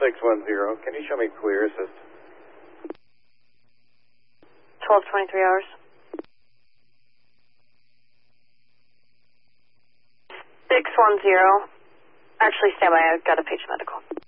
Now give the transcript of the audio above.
610. Can you show me clear assist? 12:23 hours. 610. Actually, stand by. I've got to page medical.